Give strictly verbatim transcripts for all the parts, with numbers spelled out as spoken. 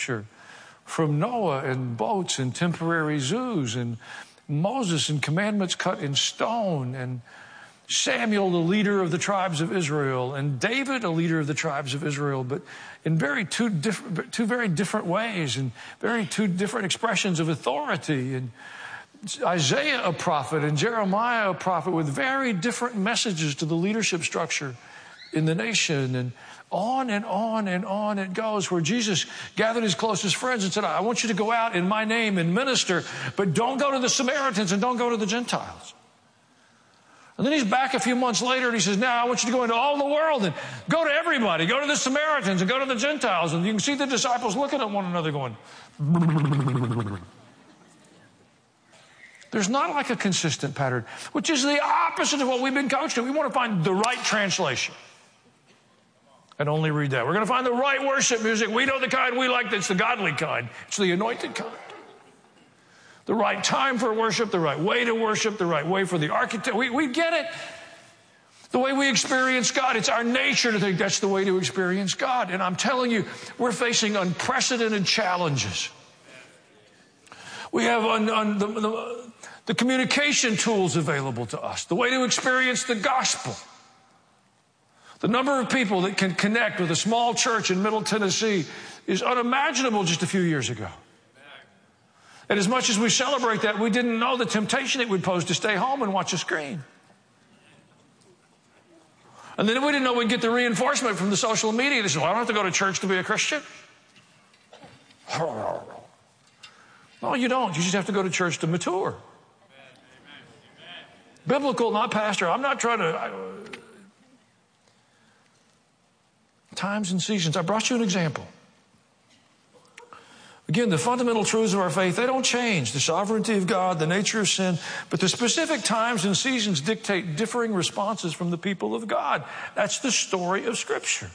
Scripture, from Noah and boats and temporary zoos, and Moses and commandments cut in stone, and Samuel, the leader of the tribes of Israel, and David, a leader of the tribes of Israel, but in very two different, two very different ways, and very two different expressions of authority. And Isaiah, a prophet, and Jeremiah, a prophet, with very different messages to the leadership structure in the nation. And on and on and on it goes, where Jesus gathered his closest friends and said, I want you to go out in my name and minister, but don't go to the Samaritans and don't go to the Gentiles. And then he's back a few months later and he says, now I want you to go into all the world and go to everybody. Go to the Samaritans and go to the Gentiles. And you can see the disciples looking at one another going, there's not like a consistent pattern, which is the opposite of what we've been coached to. We want to find the right translation and only read that. We're going to find the right worship music. We know the kind we like. That's the godly kind. It's the anointed kind. The right time for worship, the right way to worship, the right way for the architect. We, we get it. The way we experience God, it's our nature to think that's the way to experience God. And I'm telling you, we're facing unprecedented challenges. We have un, un, the, the, the communication tools available to us, the way to experience the gospel. The number of people that can connect with a small church in Middle Tennessee is unimaginable just a few years ago. And as much as we celebrate that, we didn't know the temptation it would pose to stay home and watch a screen. And then we didn't know we'd get the reinforcement from the social media. They said, well, I don't have to go to church to be a Christian. No, you don't. You just have to go to church to mature. Amen. Amen. Biblical, not pastor. I'm not trying to... I, times and seasons. I brought you an example. Again, the fundamental truths of our faith, they don't change. The sovereignty of God, the nature of sin, but the specific times and seasons dictate differing responses from the people of God. That's the story of Scripture.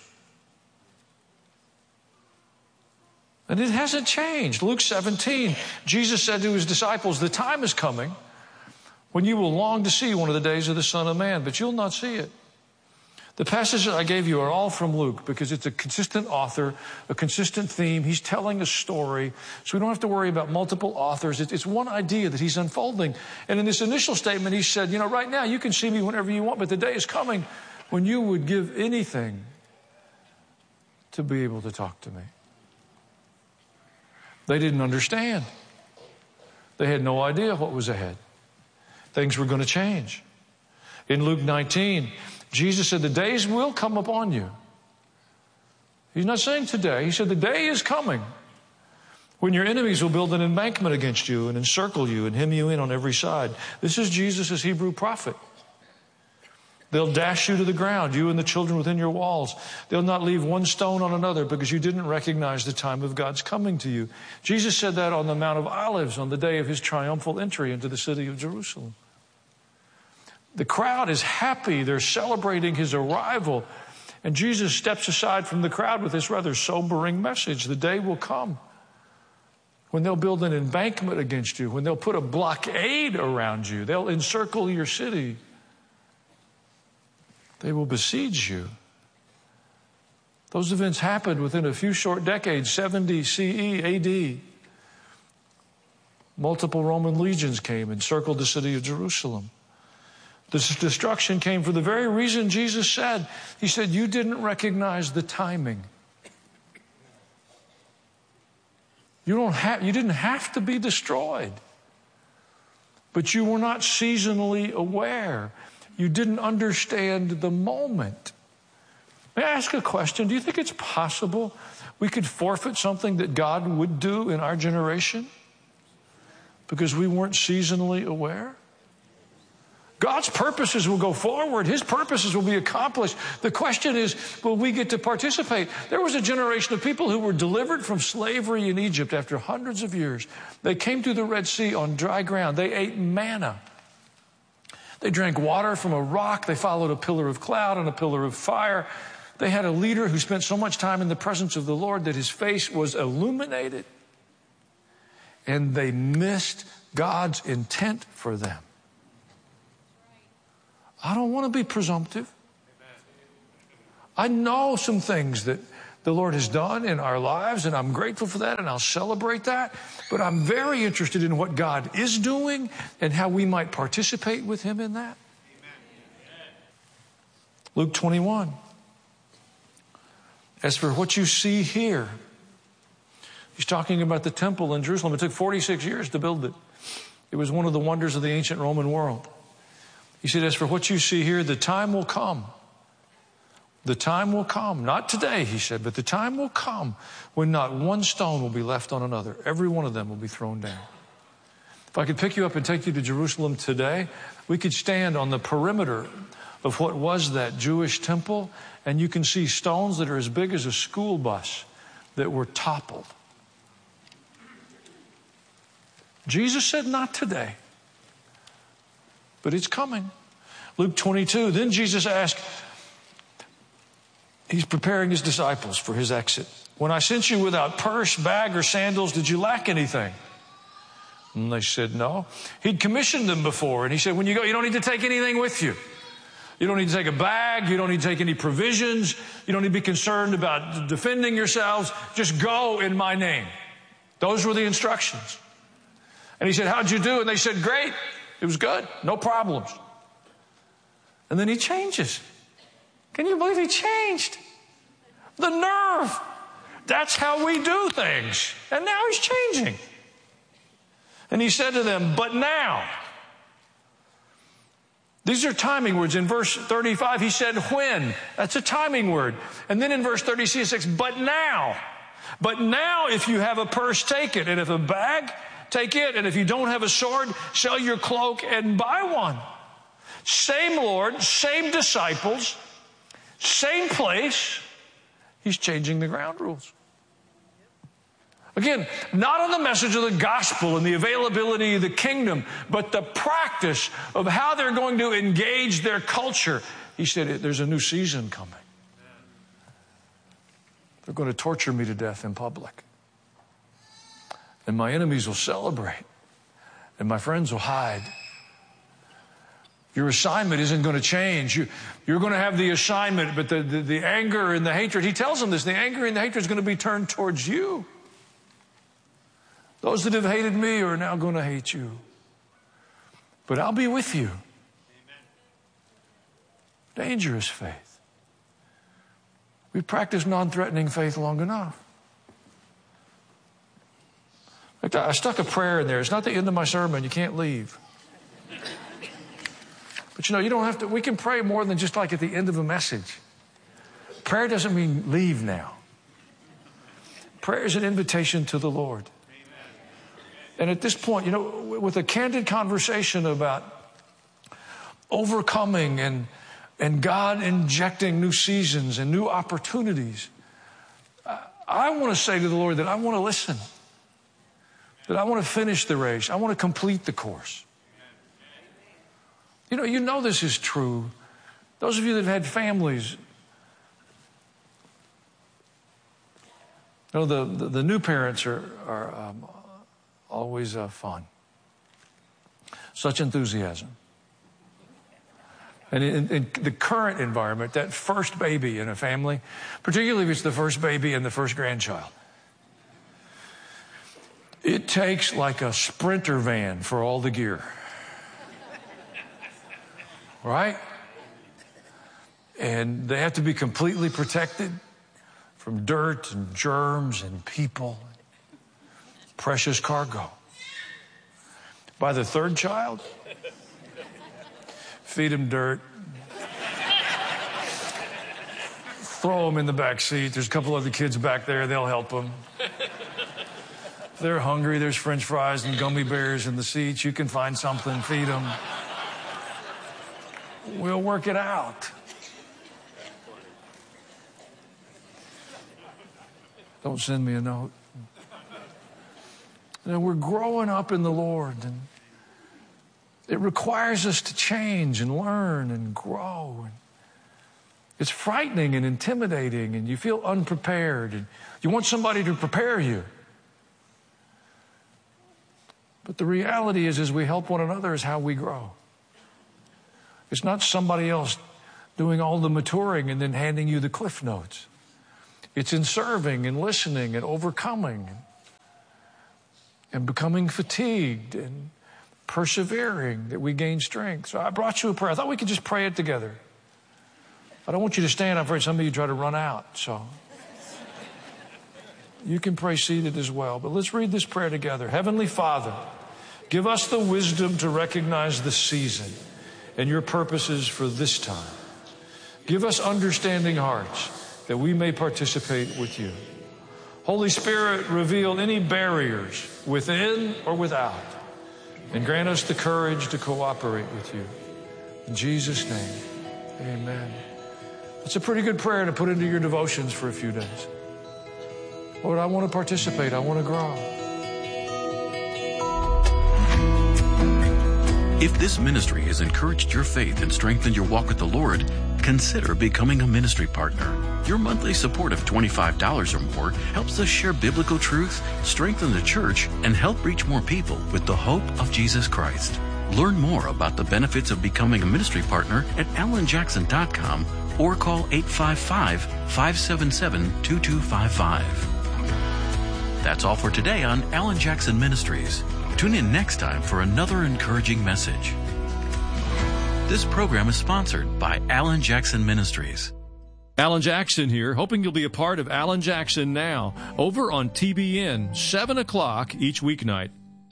And it hasn't changed. Luke seventeen, Jesus said to his disciples, the time is coming when you will long to see one of the days of the Son of Man, but you'll not see it. The passages I gave you are all from Luke because it's a consistent author, a consistent theme. He's telling a story, so we don't have to worry about multiple authors. It's one idea that he's unfolding. And in this initial statement, he said, you know, right now you can see me whenever you want, but the day is coming when you would give anything to be able to talk to me. They didn't understand. They had no idea what was ahead. Things were going to change. In Luke nineteen, Jesus said, the days will come upon you. He's not saying today. He said, the day is coming when your enemies will build an embankment against you and encircle you and hem you in on every side. This is Jesus' Hebrew prophet. They'll dash you to the ground, you and the children within your walls. They'll not leave one stone on another because you didn't recognize the time of God's coming to you. Jesus said that on the Mount of Olives on the day of his triumphal entry into the city of Jerusalem. The crowd is happy. They're celebrating his arrival. And Jesus steps aside from the crowd with this rather sobering message. The day will come when they'll build an embankment against you, when they'll put a blockade around you. They'll encircle your city. They will besiege you. Those events happened within a few short decades, seventy C E, A D. Multiple Roman legions came and encircled the city of Jerusalem. This destruction came for the very reason Jesus said. He said, you didn't recognize the timing. You don't have, you didn't have to be destroyed. But you were not seasonally aware. You didn't understand the moment. May I ask a question? Do you think it's possible we could forfeit something that God would do in our generation because we weren't seasonally aware? God's purposes will go forward. His purposes will be accomplished. The question is, will we get to participate? There was a generation of people who were delivered from slavery in Egypt after hundreds of years. They came through the Red Sea on dry ground. They ate manna. They drank water from a rock. They followed a pillar of cloud and a pillar of fire. They had a leader who spent so much time in the presence of the Lord that his face was illuminated. And they missed God's intent for them. I don't want to be presumptive. I know some things that, the Lord has done in our lives, and I'm grateful for that, and I'll celebrate that. But I'm very interested in what God is doing and how we might participate with him in that. Amen. Luke twenty-one. As for what you see here, he's talking about the temple in Jerusalem. It took forty-six years to build it. It was one of the wonders of the ancient Roman world. He said, as for what you see here, the time will come. The time will come, not today, he said, but the time will come when not one stone will be left on another. Every one of them will be thrown down. If I could pick you up and take you to Jerusalem today, we could stand on the perimeter of what was that Jewish temple, and you can see stones that are as big as a school bus that were toppled. Jesus said, not today, but it's coming. Luke twenty-two, then Jesus asked, he's preparing his disciples for his exit. When I sent you without purse, bag, or sandals, did you lack anything? And they said, no. He'd commissioned them before, and he said, when you go, you don't need to take anything with you. You don't need to take a bag. You don't need to take any provisions. You don't need to be concerned about defending yourselves. Just go in my name. Those were the instructions. And he said, how'd you do? And they said, great. It was good. No problems. And then he changes. Can you believe he changed? The nerve. That's how we do things. And now he's changing. And he said to them, but now. These are timing words. In verse thirty-five, he said, when. That's a timing word. And then in verse thirty-six, but now. But now if you have a purse, take it. And if a bag, take it. And if you don't have a sword, sell your cloak and buy one. Same Lord, same disciples, same place. He's changing the ground rules. Again, not on the message of the gospel and the availability of the kingdom, but the practice of how they're going to engage their culture. He said, there's a new season coming. They're going to torture me to death in public. And my enemies will celebrate. And my friends will hide. Your assignment isn't going to change. You, you're going to have the assignment, but the, the, the anger and the hatred, he tells them this, the anger and the hatred is going to be turned towards you. Those that have hated me are now going to hate you. But I'll be with you. Amen. Dangerous faith. We've practiced non-threatening faith long enough. In fact, I stuck a prayer in there. It's not the end of my sermon. You can't leave. But you know, you don't have to, we can pray more than just like at the end of a message. Prayer doesn't mean leave now. Prayer is an invitation to the Lord. And at this point, you know, with a candid conversation about overcoming and, and God injecting new seasons and new opportunities, I, I want to say to the Lord that I want to listen, that I want to finish the race. I want to complete the course. You know, you know this is true. Those of you that have had families, you know, the, the, the new parents are, are um, always uh, fun. Such enthusiasm. And in, in the current environment, that first baby in a family, particularly if it's the first baby and the first grandchild, it takes like a Sprinter van for all the gear. Right? And they have to be completely protected from dirt and germs and people. Precious cargo. By the third child, feed him dirt. Throw him in the back seat. There's a couple other kids back there. They'll help them. If they're hungry, there's French fries and gummy bears in the seats. You can find something, feed them. We'll work it out. Don't send me a note. You know, we're growing up in the Lord, and it requires us to change and learn and grow. And it's frightening and intimidating, and you feel unprepared, and you want somebody to prepare you. But the reality is, as we help one another, is how we grow. It's not somebody else doing all the maturing and then handing you the cliff notes. It's in serving and listening and overcoming and becoming fatigued and persevering that we gain strength. So I brought you a prayer. I thought we could just pray it together. I don't want you to stand. I'm afraid some of you try to run out. So you can pray seated as well. But let's read this prayer together. Heavenly Father, give us the wisdom to recognize the season and your purposes for this time. Give us understanding hearts that we may participate with you. Holy Spirit, reveal any barriers within or without, and grant us the courage to cooperate with you. In Jesus' name, amen. It's a pretty good prayer to put into your devotions for a few days. Lord, I want to participate. I want to grow. If this ministry has encouraged your faith and strengthened your walk with the Lord, consider becoming a ministry partner. Your monthly support of twenty-five dollars or more helps us share biblical truth, strengthen the church, and help reach more people with the hope of Jesus Christ. Learn more about the benefits of becoming a ministry partner at alan jackson dot com or call eight five five, five seven seven, two two five five. That's all for today on Alan Jackson Ministries. Tune in next time for another encouraging message. This program is sponsored by Alan Jackson Ministries. Alan Jackson here, hoping you'll be a part of Alan Jackson Now, over on T B N, seven o'clock each weeknight.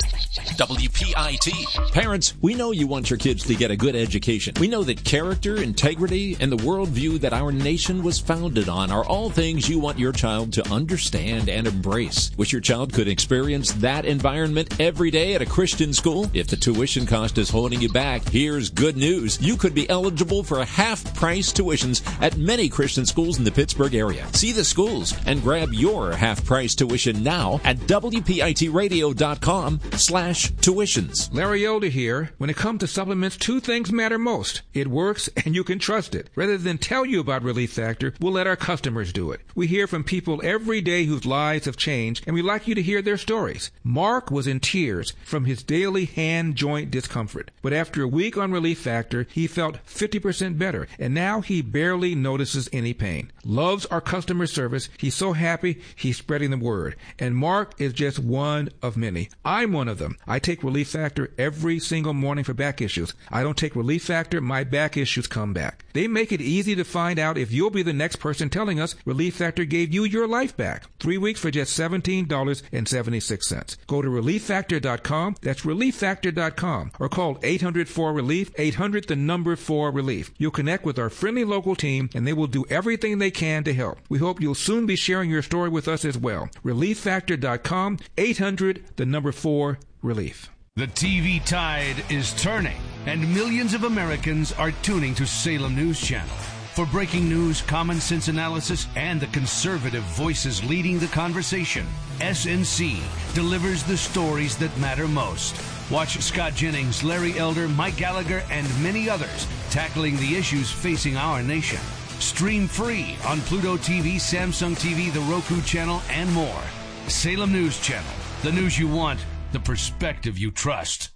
W P I T. Parents, we know you want your kids to get a good education. We know that character, integrity, and the worldview that our nation was founded on are all things you want your child to understand and embrace. Wish your child could experience that environment every day at a Christian school? If the tuition cost is holding you back, here's good news. You could be eligible for half-price tuitions at many Christian schools in the Pittsburgh area. See the schools and grab your half-price tuition now at W P I T radio dot com slash tuitions. Larry Elder here. When it comes to supplements, two things matter most. It works and you can trust it. Rather than tell you about Relief Factor, we'll let our customers do it. We hear from people every day whose lives have changed, and we'd like you to hear their stories. Mark was in tears from his daily hand joint discomfort. But after a week on Relief Factor, he felt fifty percent better, and now he barely notices any pain. Loves our customer service. He's so happy he's spreading the word. And Mark is just one of many. I'm one of them. I take Relief Factor every single morning for back issues. I don't take Relief Factor, my back issues come back. They make it easy to find out if you'll be the next person telling us Relief Factor gave you your life back. Three weeks for just seventeen dollars and seventy-six cents. Go to relief factor dot com. That's relief factor dot com. Or call eight hundred four relief, eight hundred the number four relief. You'll connect with our friendly local team, and they will do everything they can to help. We hope you'll soon be sharing your story with us as well. relief factor dot com, eight hundred the number four relief. The T V tide is turning, and millions of Americans are tuning to Salem News Channel. For breaking news, common sense analysis, and the conservative voices leading the conversation, S N C delivers the stories that matter most. Watch Scott Jennings, Larry Elder, Mike Gallagher, and many others tackling the issues facing our nation. Stream free on Pluto T V, Samsung T V, the Roku channel, and more. Salem News Channel, the news you want, the perspective you trust.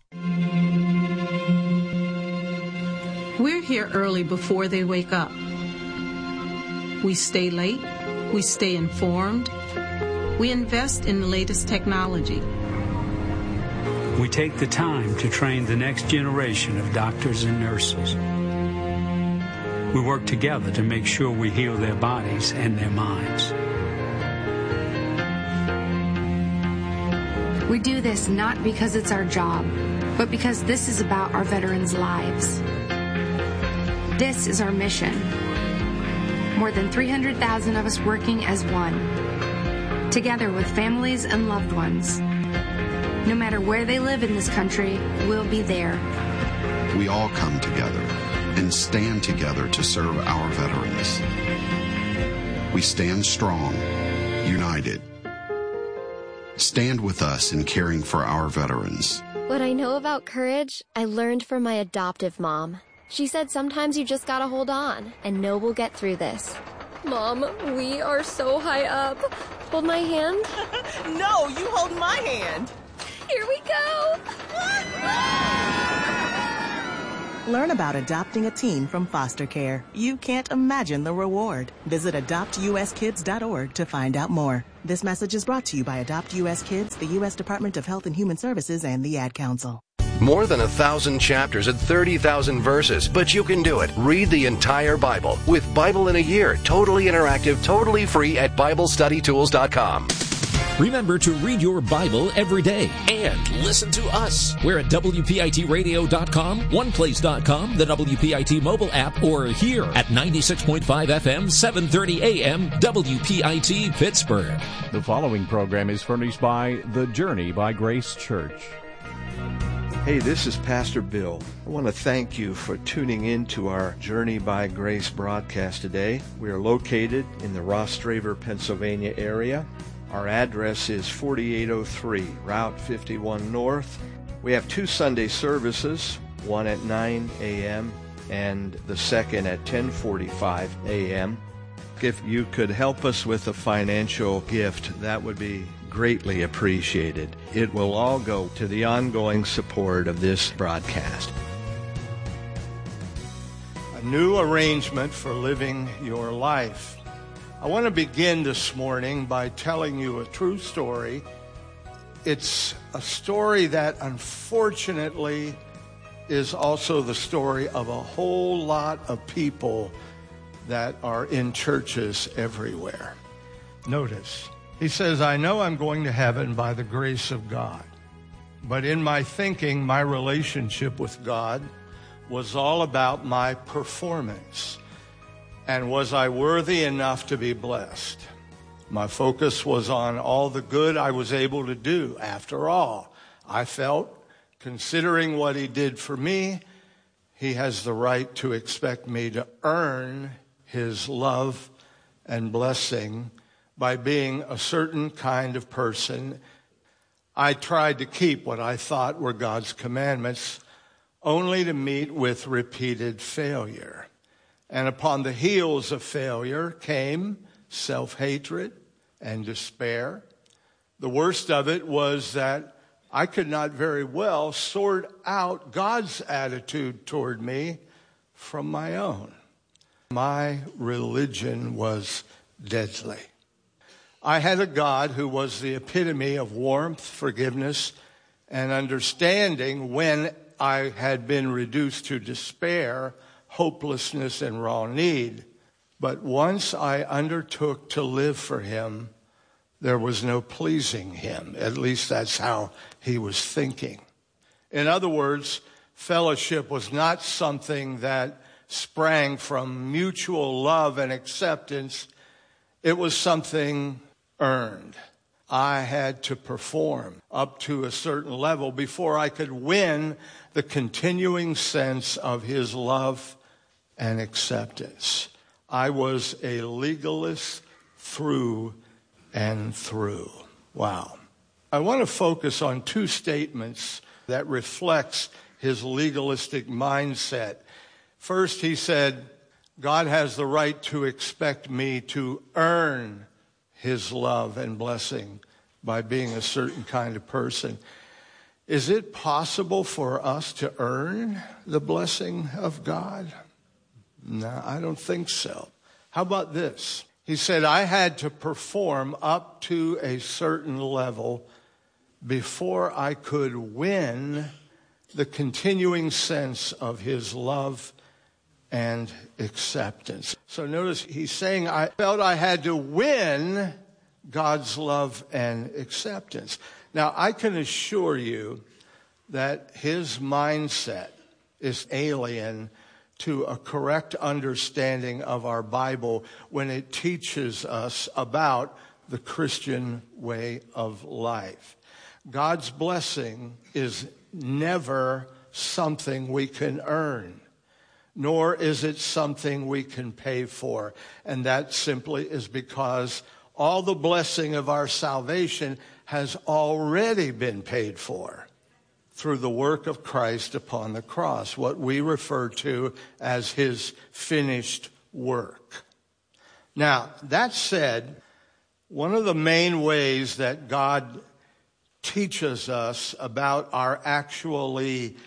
We're here early before they wake up. We stay late. We stay informed. We invest in the latest technology. We take the time to train the next generation of doctors and nurses. We work together to make sure we heal their bodies and their minds. We do this not because it's our job, but because this is about our veterans' lives. This is our mission. More than three hundred thousand of us working as one, together with families and loved ones. No matter where they live in this country, we'll be there. We all come together and stand together to serve our veterans. We stand strong, united. Stand with us in caring for our veterans. What I know about courage, I learned from my adoptive mom. She said sometimes you just gotta hold on and know we'll get through this. Mom, we are so high up. Hold my hand. No, you hold my hand. Here we go. Learn about adopting a teen from foster care. You can't imagine the reward. Visit adopt u s kids dot org to find out more. This message is brought to you by Adopt U S Kids, the U S Department of Health and Human Services, and the Ad Council. More than a thousand chapters and thirty thousand verses, but you can do it. Read the entire Bible with Bible in a Year. Totally interactive, totally free at Bible Study Tools dot com. Remember to read your Bible every day. And listen to us. We're at W P I T radio dot com, one place dot com, the W P I T mobile app, or here at ninety-six point five F M, seven thirty A M, W P I T Pittsburgh. The following program is furnished by The Journey by Grace Church. Hey, this is Pastor Bill. I want to thank you for tuning in to our Journey by Grace broadcast today. We are located in the Rostraver, Pennsylvania area. Our address is forty-eight oh three Route fifty-one North. We have two Sunday services, one at nine A M and the second at ten forty-five A M If you could help us with a financial gift, that would be greatly appreciated. It will all go to the ongoing support of this broadcast. A new arrangement for living your life. I want to begin this morning by telling you a true story. It's a story that unfortunately is also the story of a whole lot of people that are in churches everywhere. Notice, he says, I know I'm going to heaven by the grace of God, but in my thinking, my relationship with God was all about my performance. And was I worthy enough to be blessed? My focus was on all the good I was able to do. After all, I felt, considering what he did for me, he has the right to expect me to earn his love and blessing by being a certain kind of person. I tried to keep what I thought were God's commandments, only to meet with repeated failure. And upon the heels of failure came self-hatred and despair. The worst of it was that I could not very well sort out God's attitude toward me from my own. My religion was deadly. I had a God who was the epitome of warmth, forgiveness, and understanding when I had been reduced to despair, hopelessness, and raw need. But once I undertook to live for him, there was no pleasing him. At least that's how he was thinking. In other words, fellowship was not something that sprang from mutual love and acceptance. It was something earned. I had to perform up to a certain level before I could win the continuing sense of his love and acceptance. I was a legalist through and through. Wow. I want to focus on two statements that reflects his legalistic mindset. First, he said, God has the right to expect me to earn his love and blessing by being a certain kind of person. Is it possible for us to earn the blessing of God? No, I don't think so. How about this? He said, I had to perform up to a certain level before I could win the continuing sense of his love and acceptance. So notice he's saying, I felt I had to win God's love and acceptance. Now, I can assure you that his mindset is alien to a correct understanding of our Bible when it teaches us about the Christian way of life. God's blessing is never something we can earn, nor is it something we can pay for. And that simply is because all the blessing of our salvation has already been paid for through the work of Christ upon the cross, what we refer to as his finished work. Now, that said, one of the main ways that God teaches us about our actually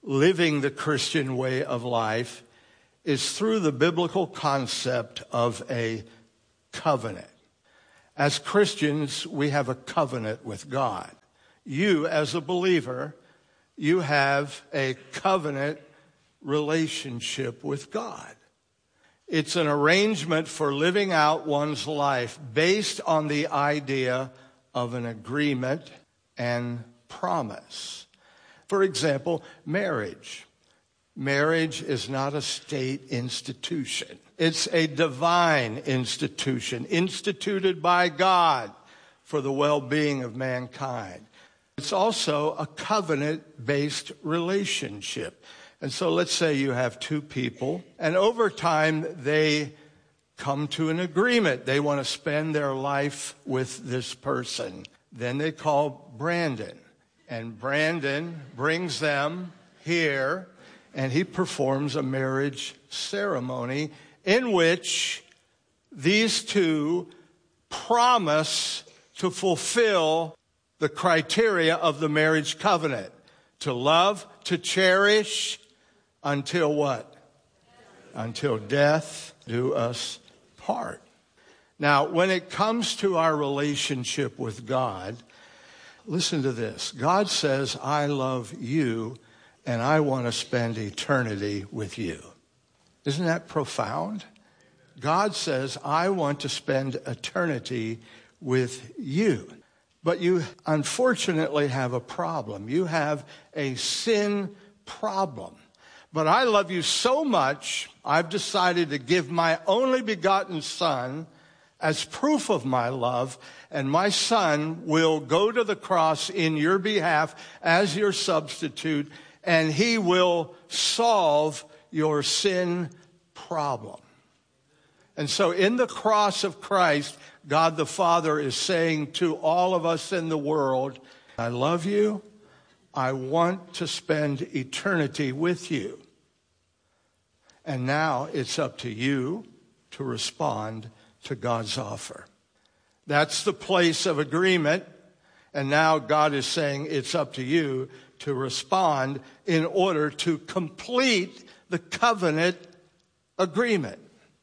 living the Christian way of life is through the biblical concept of a covenant. As Christians, we have a covenant with God. You, as a believer, you have a covenant relationship with God. It's an arrangement for living out one's life based on the idea of an agreement and promise. For example, marriage. Marriage is not a state institution. It's a divine institution, instituted by God for the well-being of mankind. It's also a covenant-based relationship. And so let's say you have two people, and over time they come to an agreement. They want to spend their life with this person. Then they call Brandon, and Brandon brings them here, and he performs a marriage ceremony in which these two promise to fulfill the criteria of the marriage covenant: to love, to cherish, until what? Until death do us part. Now, when it comes to our relationship with God, listen to this. God says, I love you, and I want to spend eternity with you. Isn't that profound? God says, I want to spend eternity with you. But you unfortunately have a problem. You have a sin problem. But I love you so much, I've decided to give my only begotten Son as proof of my love, and my Son will go to the cross in your behalf as your substitute, and he will solve your sin problem. And so in the cross of Christ, God the Father is saying to all of us in the world, I love you. I want to spend eternity with you. And now it's up to you to respond to God's offer. That's the place of agreement. And now God is saying it's up to you to respond in order to complete the covenant agreement.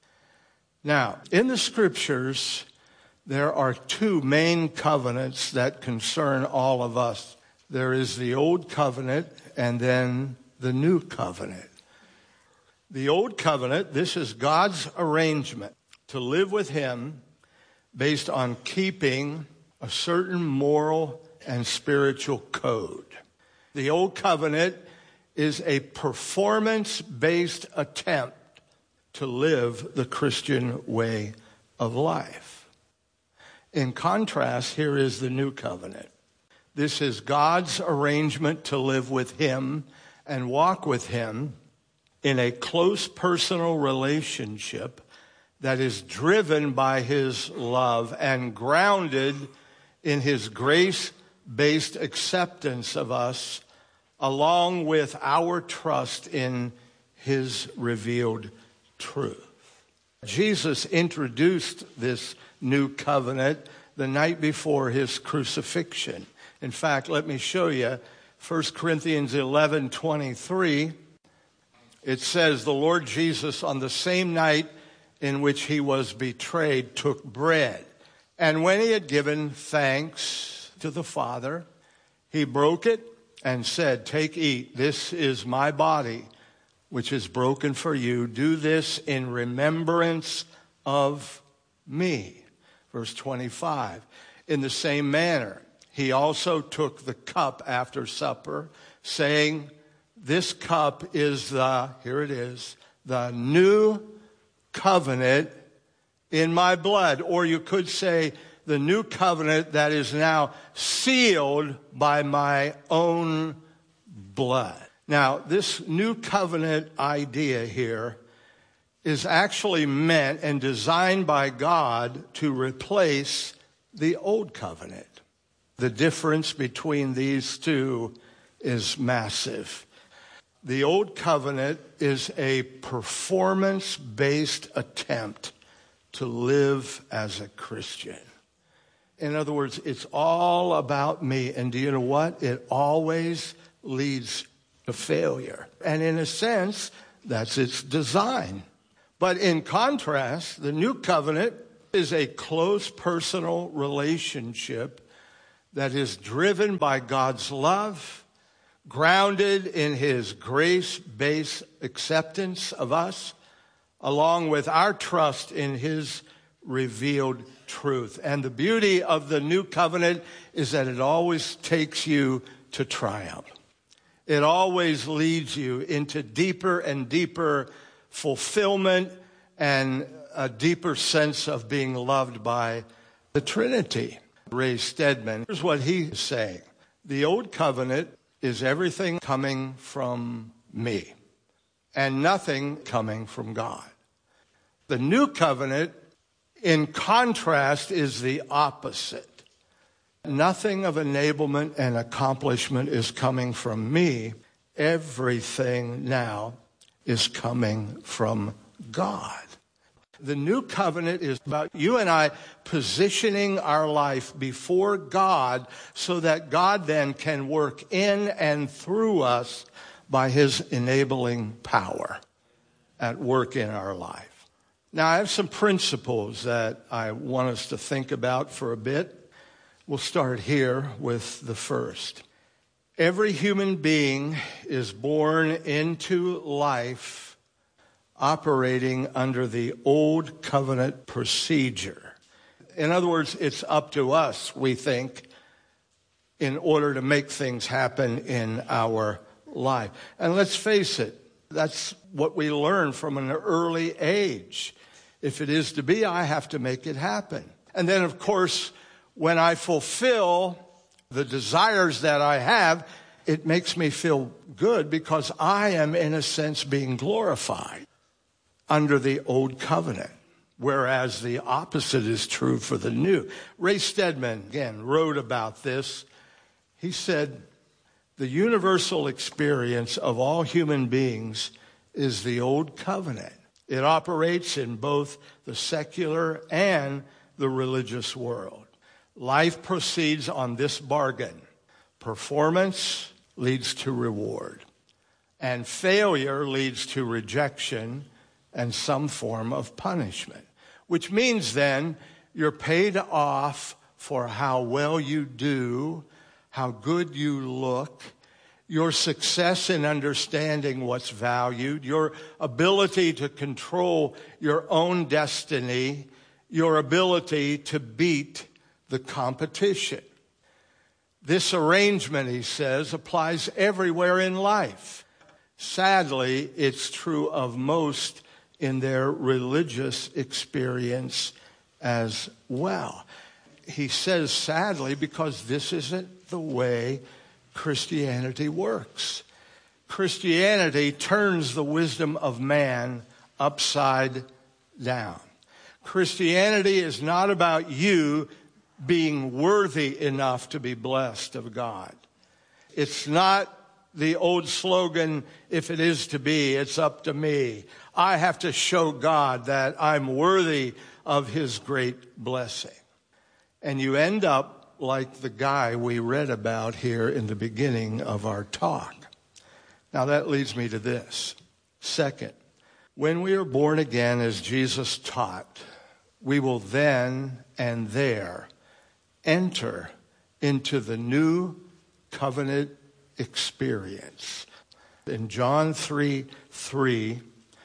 Now, in the scriptures, there are two main covenants that concern all of us. There is the old covenant and then the new covenant. The old covenant, this is God's arrangement to live with him based on keeping a certain moral and spiritual code. The old covenant is a performance-based attempt to live the Christian way of life. In contrast, here is the new covenant. This is God's arrangement to live with him and walk with him in a close personal relationship that is driven by his love and grounded in his grace-based acceptance of us, along with our trust in his revealed truth. Jesus introduced this new covenant the night before his crucifixion. In fact, let me show you First Corinthians eleven twenty-three. It says, the Lord Jesus, on the same night in which he was betrayed, took bread. And when he had given thanks to the Father, he broke it and said, take, eat. This is my body, which is broken for you. Do this in remembrance of me. Verse twenty-five. In the same manner, he also took the cup after supper, saying, this cup is the, here it is, the new covenant in my blood. Or you could say the new covenant that is now sealed by my own blood. Now, this new covenant idea here is actually meant and designed by God to replace the old covenant. The difference between these two is massive. The old covenant is a performance-based attempt to live as a Christian. In other words, it's all about me. And do you know what? It always leads a failure. And in a sense, that's its design. But in contrast, the new covenant is a close personal relationship that is driven by God's love, grounded in his grace-based acceptance of us, along with our trust in his revealed truth. And the beauty of the new covenant is that it always takes you to triumph. It always leads you into deeper and deeper fulfillment and a deeper sense of being loved by the Trinity. Ray Stedman, here's what he's saying. The old covenant is everything coming from me and nothing coming from God. The new covenant, in contrast, is the opposite. Nothing of enablement and accomplishment is coming from me. Everything now is coming from God. The new covenant is about you and I positioning our life before God so that God then can work in and through us by his enabling power at work in our life. Now, I have some principles that I want us to think about for a bit. We'll start here with the first. Every human being is born into life operating under the old covenant procedure. In other words, it's up to us, we think, in order to make things happen in our life. And let's face it, that's what we learn from an early age. If it is to be, I have to make it happen. And then, of course, when I fulfill the desires that I have, it makes me feel good because I am, in a sense, being glorified under the old covenant, whereas the opposite is true for the new. Ray Stedman, again, wrote about this. He said, the universal experience of all human beings is the old covenant. It operates in both the secular and the religious world. Life proceeds on this bargain. Performance leads to reward, and failure leads to rejection and some form of punishment, which means then you're paid off for how well you do, how good you look, your success in understanding what's valued, your ability to control your own destiny, your ability to beat the competition. This arrangement, he says, applies everywhere in life. Sadly, it's true of most in their religious experience as well. He says sadly because this isn't the way Christianity works. Christianity turns the wisdom of man upside down. Christianity is not about you being worthy enough to be blessed of God. It's not the old slogan, if it is to be, it's up to me. I have to show God that I'm worthy of his great blessing. And you end up like the guy we read about here in the beginning of our talk. Now that leads me to this. Second, when we are born again as Jesus taught, we will then and there enter into the new covenant experience. In John three three,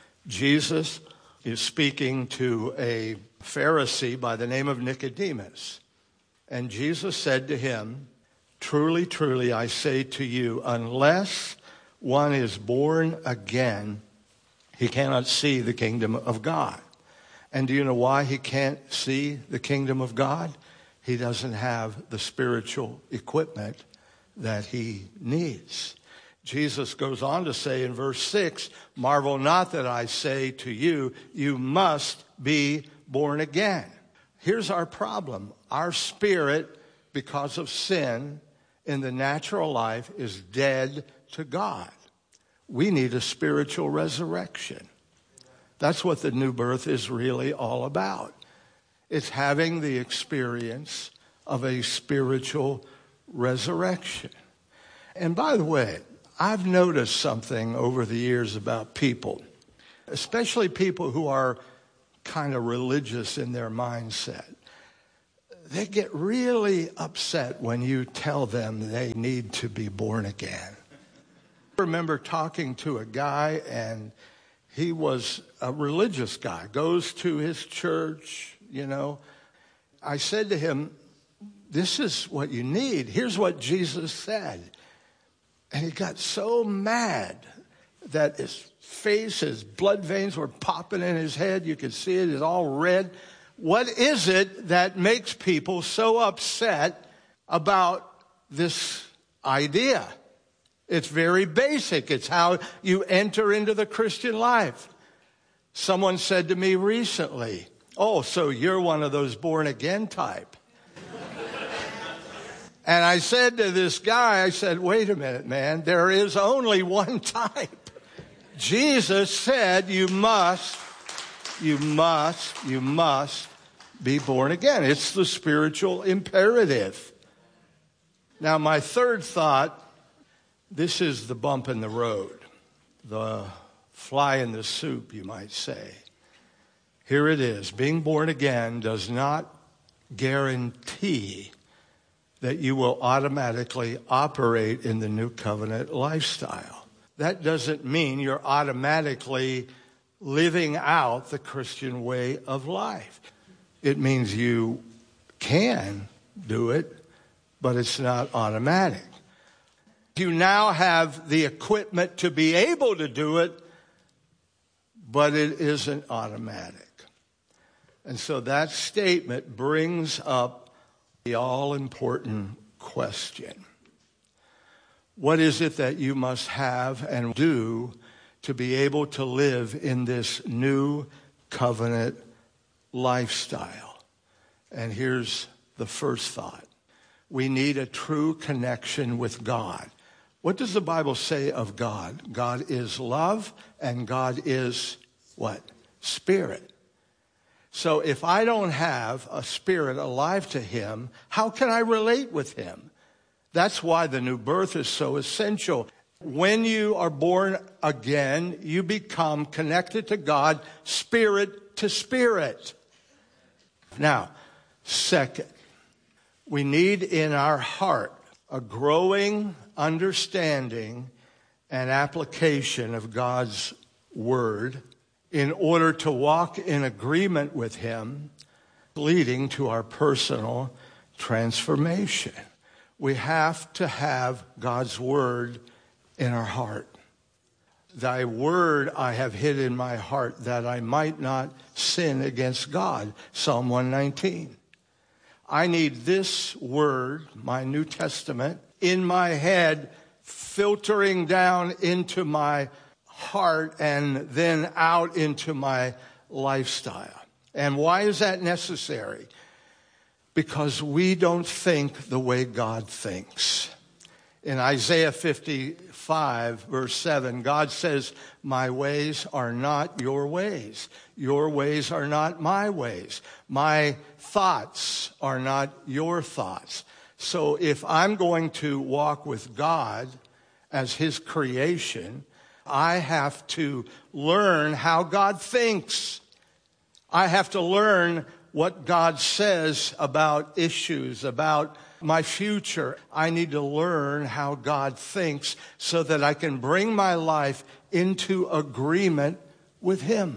Jesus is speaking to a Pharisee by the name of Nicodemus. And Jesus said to him, truly, truly, I say to you, unless one is born again, he cannot see the kingdom of God. And do you know why he can't see the kingdom of God? He doesn't have the spiritual equipment that he needs. Jesus goes on to say in verse six, marvel not that I say to you, you must be born again. Here's our problem. Our spirit, because of sin in the natural life, is dead to God. We need a spiritual resurrection. That's what the new birth is really all about. It's having the experience of a spiritual resurrection. And by the way, I've noticed something over the years about people, especially people who are kind of religious in their mindset. They get really upset when you tell them they need to be born again. I remember talking to a guy, and he was a religious guy, goes to his church, you know. I said to him, this is what you need. Here's what Jesus said. And he got so mad that his face, his blood veins were popping in his head. You could see it, it's all red. What is it that makes people so upset about this idea? It's very basic. It's how you enter into the Christian life. Someone said to me recently, oh, so you're one of those born again type. And I said to this guy, I said, wait a minute, man, there is only one type. Jesus said you must, you must, you must be born again. It's the spiritual imperative. Now, my third thought, this is the bump in the road, the fly in the soup, you might say. Here it is. Being born again does not guarantee that you will automatically operate in the new covenant lifestyle. That doesn't mean you're automatically living out the Christian way of life. It means you can do it, but it's not automatic. You now have the equipment to be able to do it, but it isn't automatic. And so that statement brings up the all-important question. What is it that you must have and do to be able to live in this new covenant lifestyle? And here's the first thought. We need a true connection with God. What does the Bible say of God? God is love, and God is what? Spirit. So if I don't have a spirit alive to him, how can I relate with him? That's why the new birth is so essential. When you are born again, you become connected to God, spirit to spirit. Now, second, we need in our heart a growing understanding and application of God's word in order to walk in agreement with him, leading to our personal transformation. We have to have God's word in our heart. Thy word I have hid in my heart that I might not sin against God. Psalm one nineteen. I need this word, my New Testament, in my head, filtering down into my heart and then out into my lifestyle. And why is that necessary? Because we don't think the way God thinks. In Isaiah fifty-five, verse seven, God says, my ways are not your ways. Your ways are not my ways. My thoughts are not your thoughts. So if I'm going to walk with God as his creation, I have to learn how God thinks. I have to learn what God says about issues, about my future. I need to learn how God thinks so that I can bring my life into agreement with him.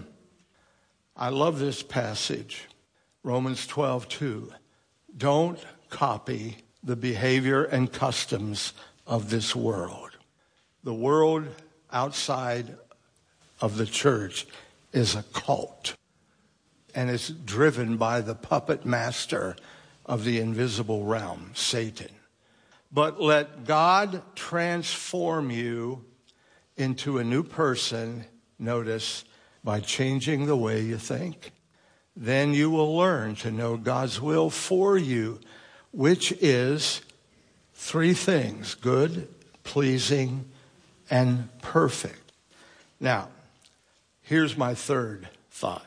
I love this passage, Romans twelve two. Don't copy the behavior and customs of this world. The world outside of the church is a cult, and it's driven by the puppet master of the invisible realm, Satan. But let God transform you into a new person, notice, by changing the way you think. Then you will learn to know God's will for you, which is three things: good, pleasing, and perfect. Now, here's my third thought.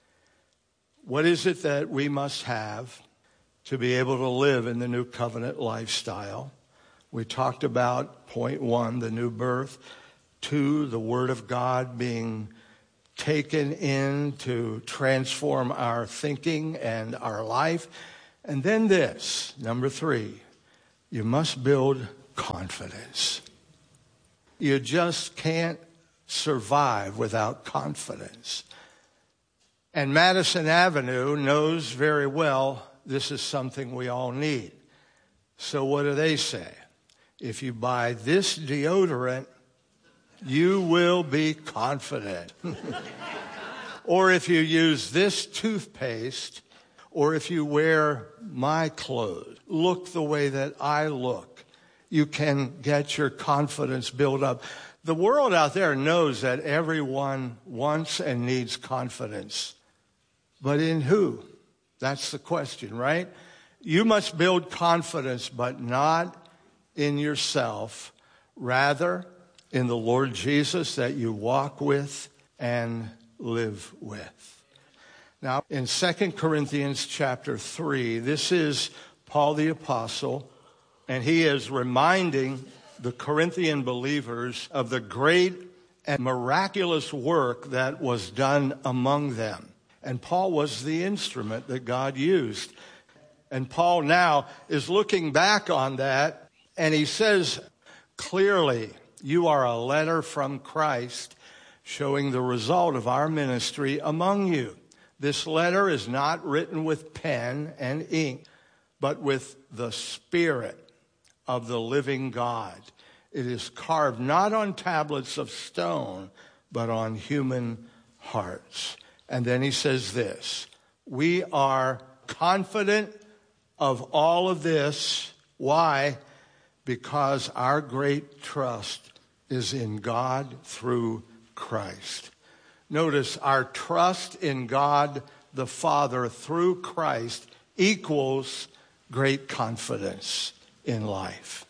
What is it that we must have to be able to live in the new covenant lifestyle? We talked about point one, the new birth. Two, the Word of God being taken in to transform our thinking and our life. And then this, number three, you must build confidence. You just can't survive without confidence. And Madison Avenue knows very well this is something we all need. So what do they say? If you buy this deodorant, you will be confident. Or if you use this toothpaste, or if you wear my clothes, look the way that I look, you can get your confidence built up. The world out there knows that everyone wants and needs confidence. But in who? That's the question, right? You must build confidence, but not in yourself. Rather, in the Lord Jesus that you walk with and live with. Now, in Second Corinthians chapter three, this is Paul the Apostle, and he is reminding the Corinthian believers of the great and miraculous work that was done among them. And Paul was the instrument that God used. And Paul now is looking back on that, and he says clearly, you are a letter from Christ showing the result of our ministry among you. This letter is not written with pen and ink, but with the Spirit of the living God. It is carved not on tablets of stone, but on human hearts. And then he says this, we are confident of all of this. Why? Because our great trust is in God through Christ. Notice our trust in God the Father through Christ equals great confidence in life.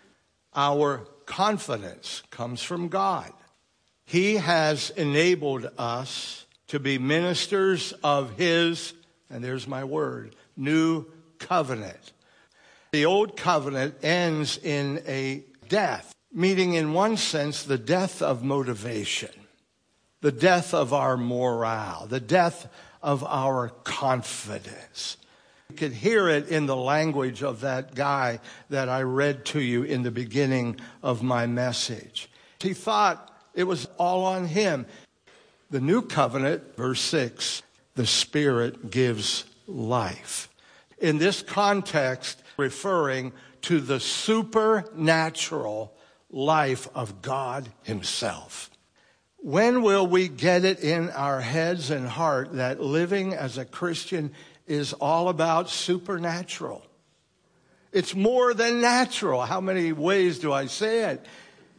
Our confidence comes from God. He has enabled us to be ministers of His, and there's my word, new covenant. The old covenant ends in a death, meaning in one sense the death of motivation, the death of our morale, the death of our confidence. You could hear it in the language of that guy that I read to you in the beginning of my message. He thought it was all on him. The new covenant, verse six, the Spirit gives life. In this context, referring to the supernatural life of God Himself. When will we get it in our heads and heart that living as a Christian is all about supernatural? It's more than natural. How many ways do I say it?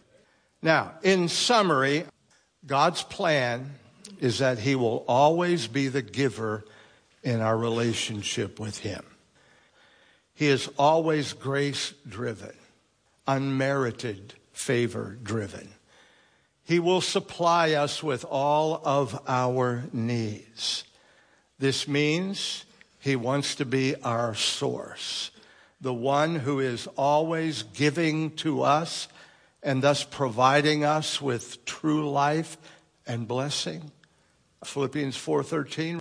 Now, in summary, God's plan is that He will always be the giver in our relationship with Him. He is always grace-driven, unmerited favor-driven. He will supply us with all of our needs. This means He wants to be our source, the one who is always giving to us and thus providing us with true life and blessing. Philippians four thirteen.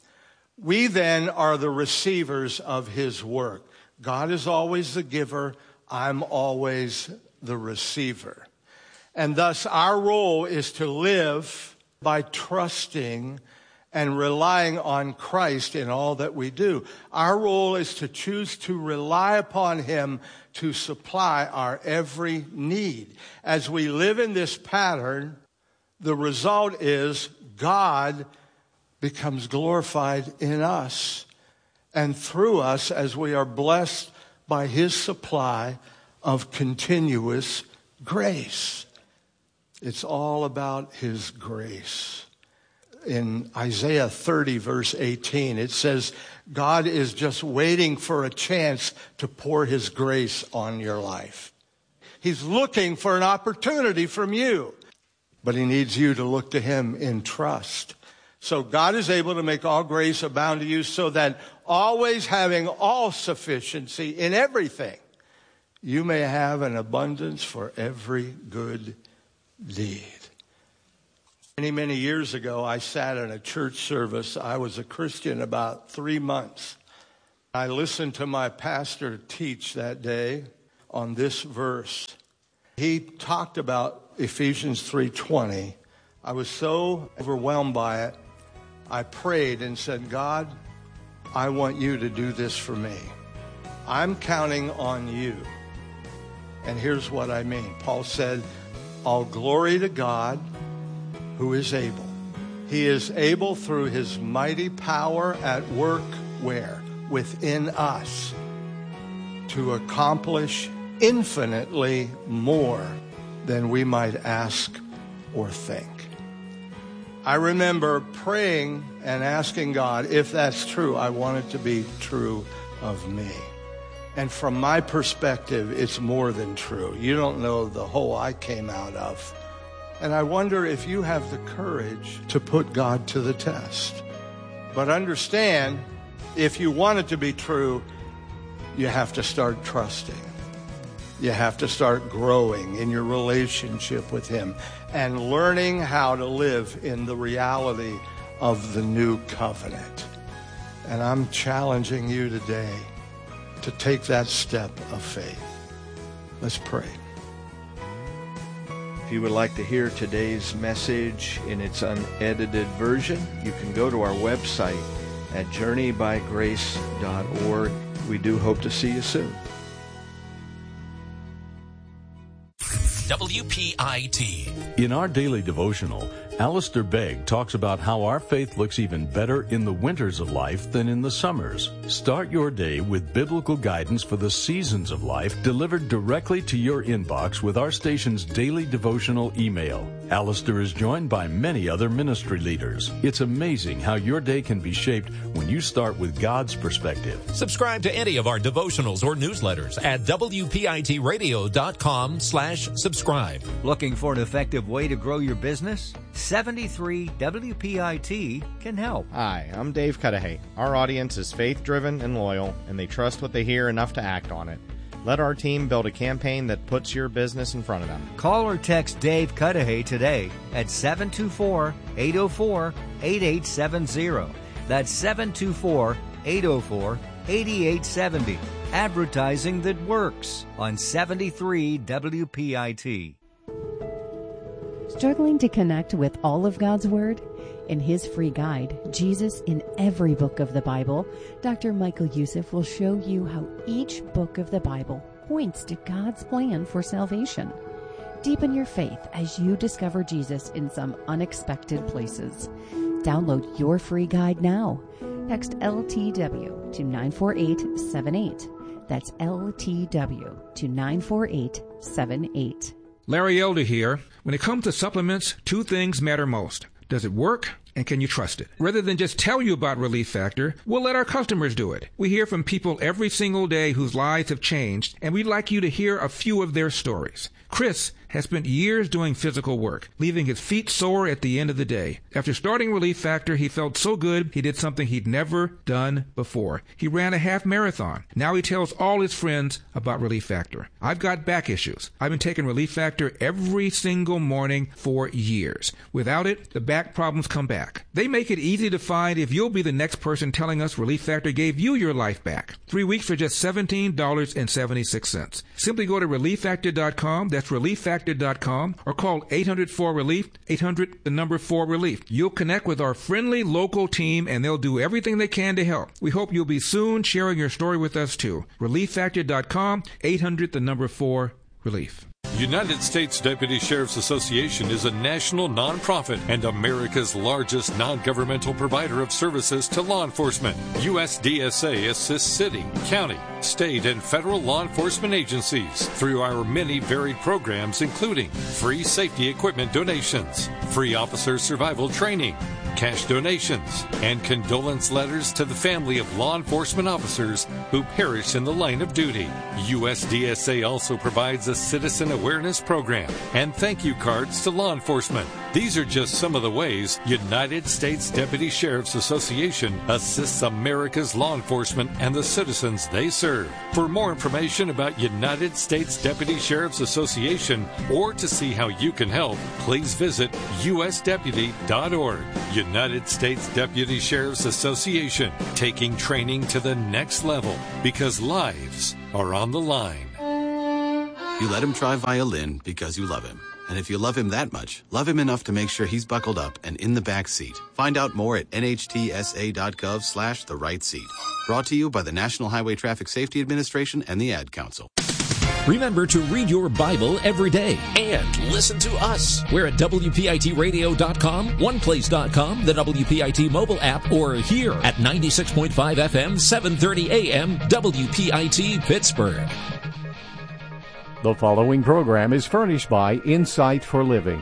We then are the receivers of His work. God is always the giver. I'm always the receiver. And thus our role is to live by trusting and relying on Christ in all that we do. Our role is to choose to rely upon Him to supply our every need. As we live in this pattern, the result is God becomes glorified in us and through us as we are blessed by His supply of continuous grace. It's all about His grace. In Isaiah thirty, verse eighteen, it says, God is just waiting for a chance to pour His grace on your life. He's looking for an opportunity from you, but He needs you to look to Him in trust. So God is able to make all grace abound to you so that always having all sufficiency in everything, you may have an abundance for every good deed. Many, many years ago, I sat in a church service. I was a Christian about three months. I listened to my pastor teach that day on this verse. He talked about Ephesians three twenty. I was so overwhelmed by it, I prayed and said, God, I want you to do this for me. I'm counting on you. And here's what I mean. Paul said, all glory to God who is able. He is able through his mighty power at work where? Within us to accomplish infinitely more than we might ask or think. I remember praying and asking God, if that's true, I want it to be true of me. And from my perspective, it's more than true. You don't know the hole I came out of. And I wonder if you have the courage to put God to the test. But understand, if you want it to be true, you have to start trusting. You have to start growing in your relationship with him and learning how to live in the reality of the new covenant. And I'm challenging you today to take that step of faith. Let's pray. If you would like to hear today's message in its unedited version, you can go to our website at journey by grace dot org. We do hope to see you soon. W P I T. In our daily devotional, Alistair Begg talks about how our faith looks even better in the winters of life than in the summers. Start your day with biblical guidance for the seasons of life delivered directly to your inbox with our station's daily devotional email. Alistair is joined by many other ministry leaders. It's amazing how your day can be shaped when you start with God's perspective. Subscribe to any of our devotionals or newsletters at W P I T radio dot com slash subscribe. Looking for an effective way to grow your business? seventy-three W P I T can help. Hi, I'm Dave Cudahy. Our audience is faith-driven and loyal, and they trust what they hear enough to act on it. Let our team build a campaign that puts your business in front of them. Call or text Dave Cudahy today at seven two four, eight oh four, eight eight seven zero. That's seven two four, eight oh four, eight eight seven zero. Advertising that works on seventy-three W P I T. Struggling to connect with all of God's Word? In his free guide, Jesus in Every Book of the Bible, Doctor Michael Youssef will show you how each book of the Bible points to God's plan for salvation. Deepen your faith as you discover Jesus in some unexpected places. Download your free guide now. Text L T W to nine four eight seven eight. That's L T W to nine four eight seven eight. Larry Elder here. When it comes to supplements, two things matter most. Does it work? And can you trust it? Rather than just tell you about Relief Factor, we'll let our customers do it. We hear from people every single day whose lives have changed, and we'd like you to hear a few of their stories. Chris has spent years doing physical work, leaving his feet sore at the end of the day. After starting Relief Factor, he felt so good he did something he'd never done before. He ran a half marathon. Now he tells all his friends about Relief Factor. I've got back issues. I've been taking Relief Factor every single morning for years. Without it, the back problems come back. They make it easy to find if you'll be the next person telling us Relief Factor gave you your life back. Three weeks for just seventeen dollars and seventy-six cents. Simply go to relief factor dot com. That's relief factor dot com, or call eight hundred four relief, eight hundred the number four relief. You'll connect with our friendly local team and they'll do everything they can to help. We hope you'll be soon sharing your story with us too. relief factor dot com, eight hundred the number four relief. United States Deputy Sheriff's Association is a national nonprofit and America's largest non-governmental provider of services to law enforcement. U S D S A assists city, county, state, and federal law enforcement agencies through our many varied programs, including free safety equipment donations, free officer survival training, cash donations, and condolence letters to the family of law enforcement officers who perish in the line of duty. U S D S A also provides a citizen awareness program and thank you cards to law enforcement. These are just some of the ways United States Deputy Sheriff's Association assists America's law enforcement and the citizens they serve. For more information about United States Deputy Sheriff's Association or to see how you can help, please visit U S deputy dot org. United States Deputy Sheriff's Association, taking training to the next level because lives are on the line. You let him try violin because you love him. And if you love him that much, love him enough to make sure he's buckled up and in the back seat. Find out more at N H T S A dot gov slash the right seat. Brought to you by the National Highway Traffic Safety Administration and the Ad Council. Remember to read your Bible every day. And listen to us. We're at W P I T radio dot com, one place dot com, the W P I T mobile app, or here at ninety-six point five F M, seven thirty A M, W P I T Pittsburgh. The following program is furnished by Insight for Living.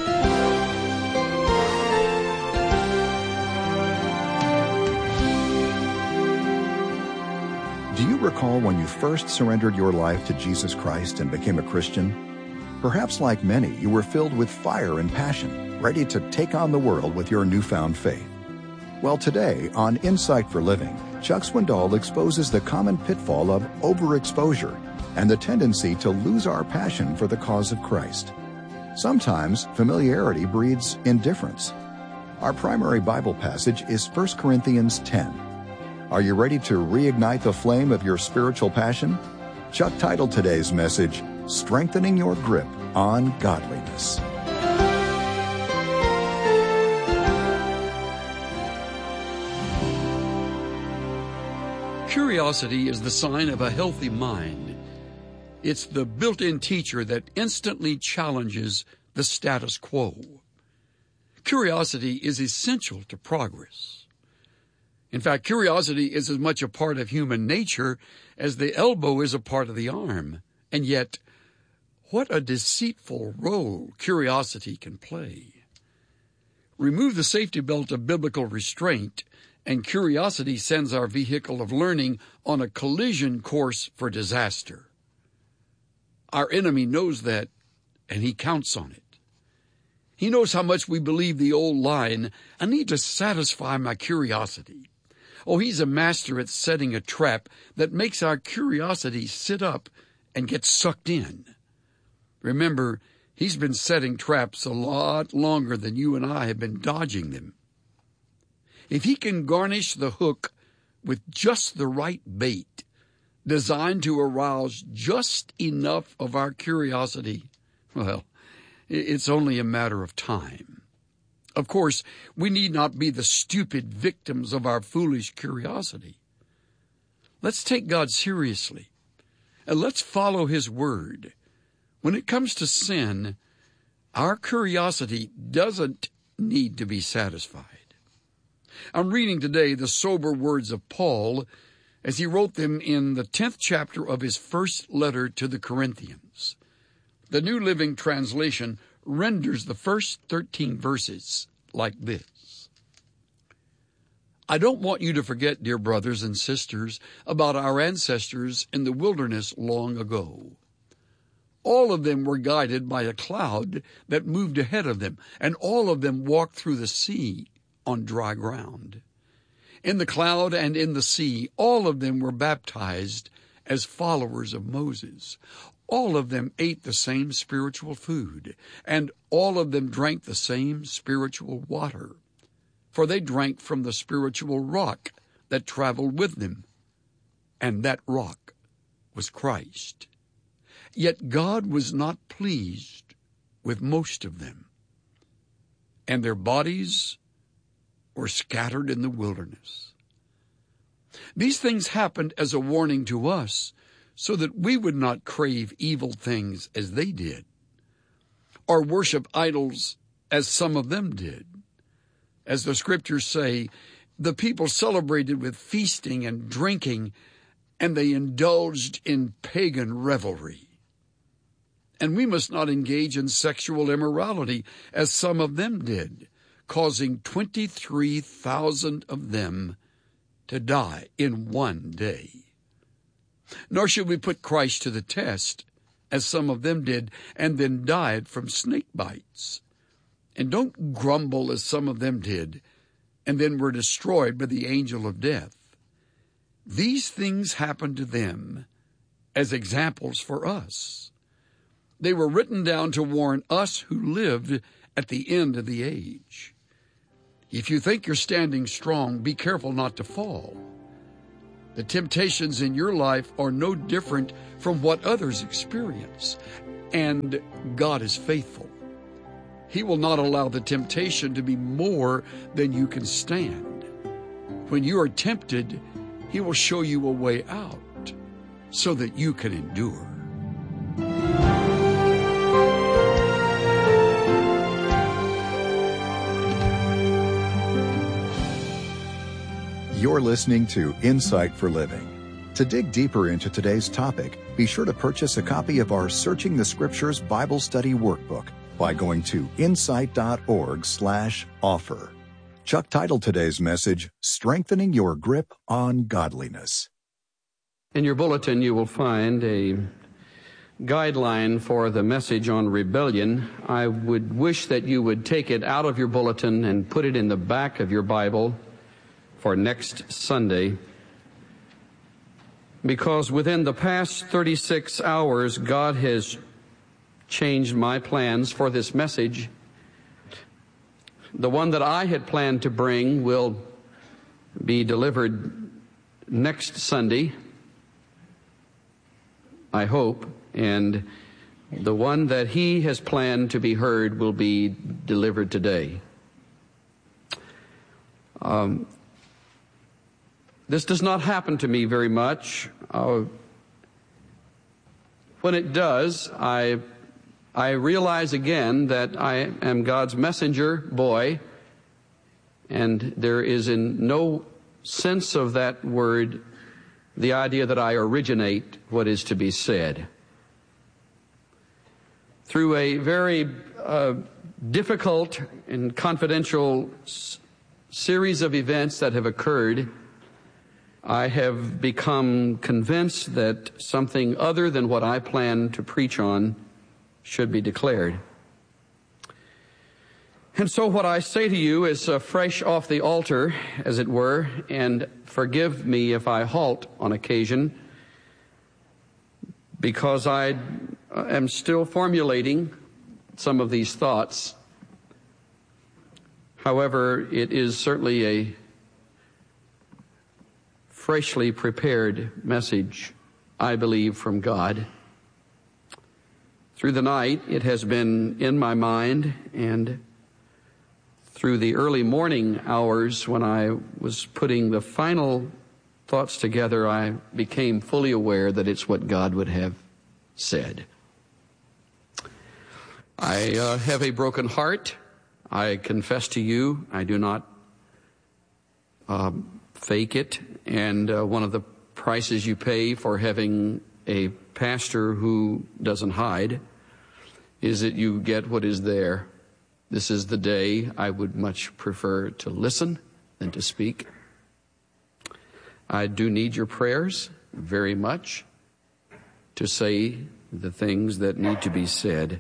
Do you recall when you first surrendered your life to Jesus Christ and became a Christian? Perhaps like many, you were filled with fire and passion, ready to take on the world with your newfound faith. Well, today on Insight for Living, Chuck Swindoll exposes the common pitfall of overexposure and the tendency to lose our passion for the cause of Christ. Sometimes familiarity breeds indifference. Our primary Bible passage is First Corinthians ten. Are you ready to reignite the flame of your spiritual passion? Chuck titled today's message, Strengthening Your Grip on Godliness. Curiosity is the sign of a healthy mind. It's the built-in teacher that instantly challenges the status quo. Curiosity is essential to progress. In fact, curiosity is as much a part of human nature as the elbow is a part of the arm. And yet, what a deceitful role curiosity can play. Remove the safety belt of biblical restraint, and curiosity sends our vehicle of learning on a collision course for disaster. Our enemy knows that, and he counts on it. He knows how much we believe the old line, I need to satisfy my curiosity. Oh, he's a master at setting a trap that makes our curiosity sit up and get sucked in. Remember, he's been setting traps a lot longer than you and I have been dodging them. If he can garnish the hook with just the right bait, designed to arouse just enough of our curiosity, well, it's only a matter of time. Of course, we need not be the stupid victims of our foolish curiosity. Let's take God seriously, and let's follow His word. When it comes to sin, our curiosity doesn't need to be satisfied. I'm reading today the sober words of Paul as he wrote them in the tenth chapter of his first letter to the Corinthians. The New Living Translation renders the first thirteen verses like this. I don't want you to forget, dear brothers and sisters, about our ancestors in the wilderness long ago. All of them were guided by a cloud that moved ahead of them, and all of them walked through the sea on dry ground. In the cloud and in the sea, all of them were baptized as followers of Moses. All of them ate the same spiritual food, and all of them drank the same spiritual water, for they drank from the spiritual rock that traveled with them, and that rock was Christ. Yet God was not pleased with most of them, and their bodies were scattered in the wilderness. These things happened as a warning to us, so that we would not crave evil things as they did, or worship idols as some of them did. As the scriptures say, the people celebrated with feasting and drinking, and they indulged in pagan revelry. And we must not engage in sexual immorality as some of them did, causing twenty-three thousand of them to die in one day. Nor should we put Christ to the test, as some of them did, and then died from snake bites. And don't grumble as some of them did, and then were destroyed by the angel of death. These things happened to them as examples for us. They were written down to warn us who lived at the end of the age. If you think you're standing strong, be careful not to fall. The temptations in your life are no different from what others experience, and God is faithful. He will not allow the temptation to be more than you can stand. When you are tempted, He will show you a way out so that you can endure. You're listening to Insight for Living. To dig deeper into today's topic, be sure to purchase a copy of our Searching the Scriptures Bible Study Workbook by going to insight.org slash offer. Chuck titled today's message, Strengthening Your Grip on Godliness. In your bulletin, you will find a guideline for the message on rebellion. I would wish that you would take it out of your bulletin and put it in the back of your Bible for next Sunday, because within the past thirty-six hours, God has changed my plans for this message. The one that I had planned to bring will be delivered next Sunday, I hope, and the one that he has planned to be heard will be delivered today. Um, This does not happen to me very much. Uh, when it does, I, I realize again that I am God's messenger boy, and there is in no sense of that word the idea that I originate what is to be said. Through a very uh, difficult and confidential s- series of events that have occurred, I have become convinced that something other than what I plan to preach on should be declared. And so what I say to you is uh, fresh off the altar, as it were, and forgive me if I halt on occasion, because I am still formulating some of these thoughts. However, it is certainly a freshly prepared message, I believe, from God. Through the night, it has been in my mind, and through the early morning hours when I was putting the final thoughts together, I became fully aware that it's what God would have said. I uh, have a broken heart. I confess to you, I do not um, fake it, and uh, one of the prices you pay for having a pastor who doesn't hide is that you get what is there. This is the day I would much prefer to listen than to speak. I do need your prayers very much to say the things that need to be said.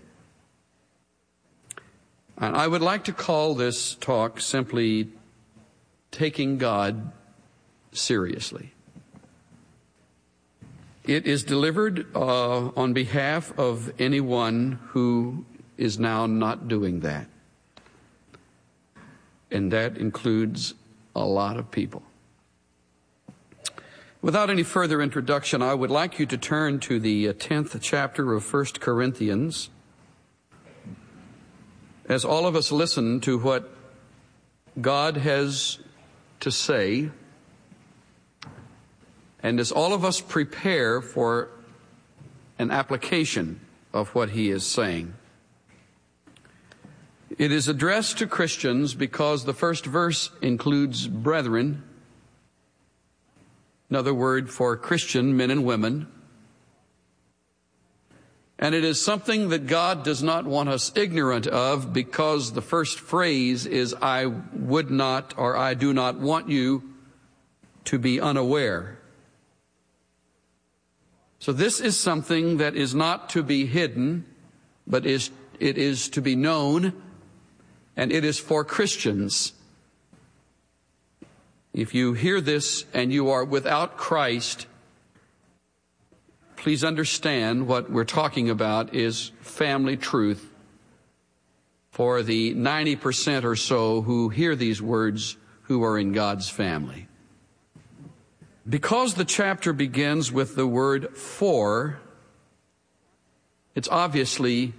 And I would like to call this talk simply Taking God Seriously. It is delivered uh, on behalf of anyone who is now not doing that. And that includes a lot of people. Without any further introduction, I would like you to turn to the tenth chapter of First Corinthians. As all of us listen to what God has to say, and as all of us prepare for an application of what he is saying. It is addressed to Christians because the first verse includes brethren, another word for Christian men and women. And it is something that God does not want us ignorant of, because the first phrase is, I would not, or I do not want you to be unaware. So this is something that is not to be hidden, but is it is to be known, and it is for Christians. If you hear this and you are without Christ, please understand what we're talking about is family truth for the ninety percent or so who hear these words who are in God's family. Because the chapter begins with the word for, it's obviously